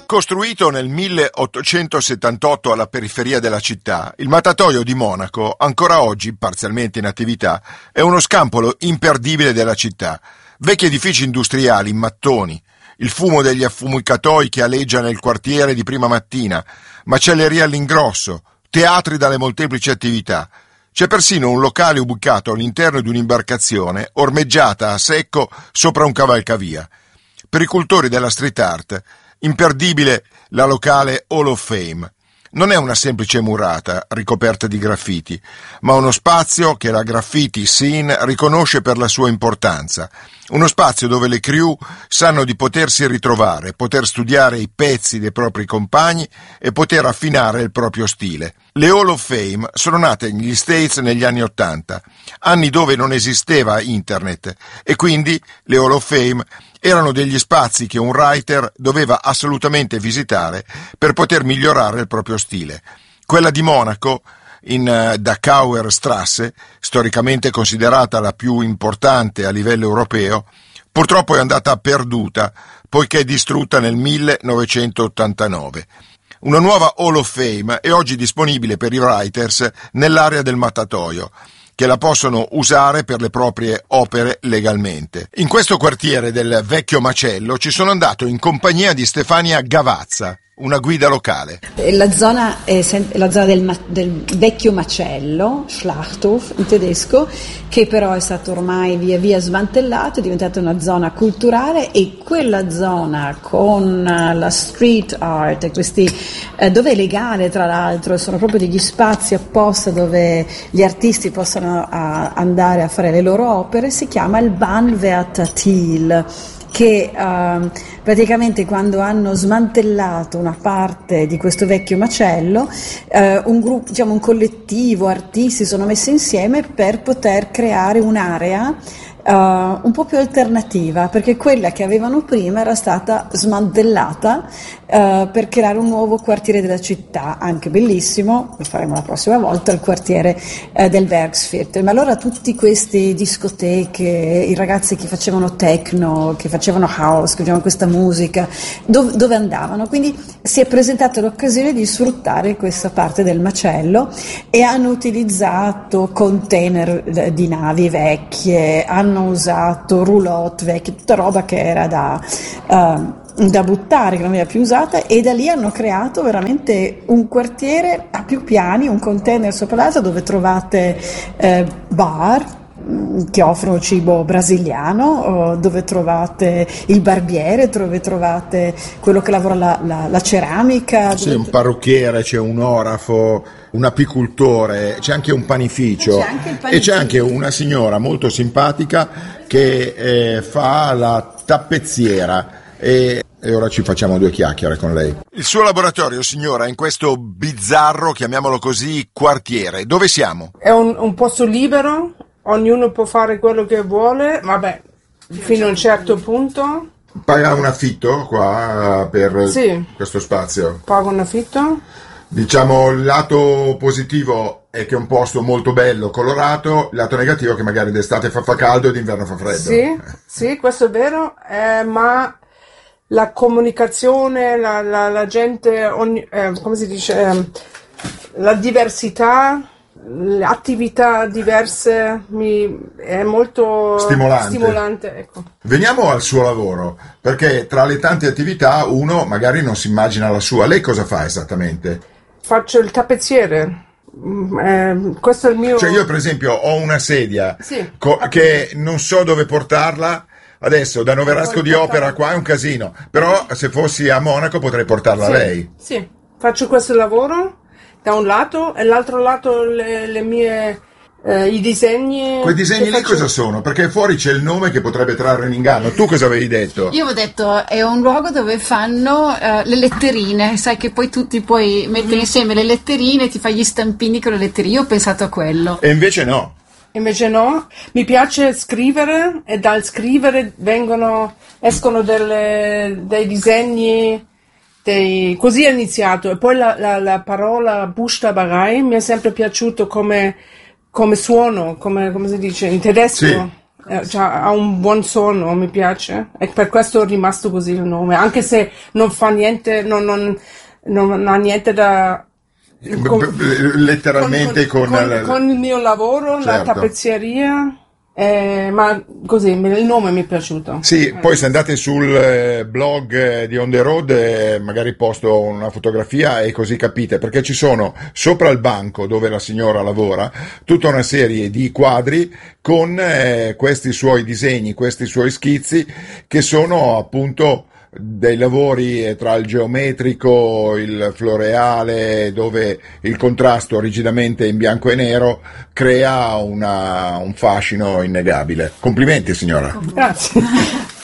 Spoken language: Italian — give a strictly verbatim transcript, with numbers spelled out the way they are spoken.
Costruito nel milleottocentosettantotto alla periferia della città, il mattatoio di Monaco, ancora oggi parzialmente in attività, è uno scampolo imperdibile della città. Vecchi edifici industriali in mattoni, il fumo degli affumicatoi che aleggia nel quartiere di prima mattina, macellerie all'ingrosso, teatri dalle molteplici attività. C'è persino un locale ubicato all'interno di un'imbarcazione ormeggiata a secco sopra un cavalcavia. Per i cultori della street art, imperdibile la locale Hall of Fame. Non è una semplice murata ricoperta di graffiti, ma uno spazio che la graffiti scene riconosce per la sua importanza. Uno spazio dove le crew sanno di potersi ritrovare, poter studiare i pezzi dei propri compagni e poter affinare il proprio stile. Le Hall of Fame sono nate negli States negli anni Ottanta, anni dove non esisteva internet, e quindi le Hall of Fame erano degli spazi che un writer doveva assolutamente visitare per poter migliorare il proprio stile. Quella di Monaco, in uh, Dachauer Strasse, storicamente considerata la più importante a livello europeo, purtroppo è andata perduta poiché distrutta nel millenovecentottantanove. Una nuova Hall of Fame è oggi disponibile per i writers nell'area del mattatoio, che la possono usare per le proprie opere legalmente. In questo quartiere del vecchio macello ci sono andato in compagnia di Stefania Gavazza, una guida locale. La zona è la zona del, ma, del vecchio macello, Schlachthof in tedesco, che però è stato ormai via via smantellato, è diventata una zona culturale, e quella zona con la street art e questi eh, dove è legale, tra l'altro, sono proprio degli spazi apposta dove gli artisti possono a, andare a fare le loro opere, si chiama il Bahnwärter Thiel, che uh, praticamente quando hanno smantellato una parte di questo vecchio macello, uh, un gruppo, diciamo un collettivo, artisti sono messi insieme per poter creare un'area uh, un po' più alternativa, perché quella che avevano prima era stata smantellata uh, per creare un nuovo quartiere della città, anche bellissimo, lo faremo la prossima volta, il quartiere uh, del Werksviertel. Ma allora tutti questi discoteche, i ragazzi che facevano techno, che facevano house, che facevano questa musica, dove, dove andavano? Quindi si è presentata l'occasione di sfruttare questa parte del macello e hanno utilizzato container di navi vecchie, hanno usato roulotte vecchie, tutta roba che era da, uh, da buttare, che non era più usata, e da lì hanno creato veramente un quartiere a più piani, un container sopra l'altro, dove trovate eh, bar che offrono cibo brasiliano, dove trovate il barbiere, dove trovate quello che lavora la, la, la ceramica. C'è un parrucchiere, c'è un orafo, un apicultore, c'è anche un panificio, c'è anche il panificio. E c'è anche una signora molto simpatica che eh, fa la tappezziera e, e ora ci facciamo due chiacchiere con lei. Il suo laboratorio, signora, in questo bizzarro, chiamiamolo così, quartiere, dove siamo? È un, un posto libero. Ognuno può fare quello che vuole, vabbè, fino a un certo punto. Paga un affitto qua per sì, questo spazio? Pago un affitto. Diciamo, il lato positivo è che è un posto molto bello, colorato, il lato negativo è che magari d'estate fa, fa caldo e d'inverno fa freddo. Sì, sì, questo è vero, eh, ma la comunicazione, la, la, la gente, ogni, eh, come si dice, eh, la diversità, le attività diverse mi è molto stimolante, stimolante ecco. Veniamo al suo lavoro, perché tra le tante attività uno magari non si immagina la sua. Lei cosa fa esattamente? Faccio il tappezziere, eh, questo è il mio... Cioè io per esempio ho una sedia sì, co- che non so dove portarla. Adesso da Noverasco di Opera qua è un casino, però se fossi a Monaco potrei portarla sì, a lei. Sì, faccio questo lavoro da un lato e l'altro lato le, le mie eh, i disegni. Quei disegni lì faccio... cosa sono? Perché fuori c'è il nome che potrebbe trarre in inganno. Tu cosa avevi detto? Io avevo detto è un luogo dove fanno uh, le letterine, sai che poi tu ti puoi mettere mm-hmm. insieme le letterine, ti fai gli stampini con le letterine. Io ho pensato a quello. E invece no. Invece no, mi piace scrivere e dal scrivere vengono escono delle, dei disegni. Dei, così è iniziato, e poi la, la, la parola Buchstaberei mi è sempre piaciuto come, come suono, come, come si dice in tedesco. Sì. eh, cioè, ha un buon suono, mi piace, e per questo è rimasto così il nome, anche se non fa niente, non, non, non ha niente da... Con, letteralmente con, con, con, la, con il mio lavoro, certo. La tappezzeria. Eh, ma così il nome mi è piaciuto. Sì, eh. Poi se andate sul blog di On The Road eh, magari posto una fotografia e così capite, perché ci sono sopra il banco dove la signora lavora tutta una serie di quadri con eh, questi suoi disegni, questi suoi schizzi che sono appunto dei lavori tra il geometrico, il floreale, dove il contrasto rigidamente in bianco e nero crea una, un fascino innegabile. Complimenti signora. Grazie.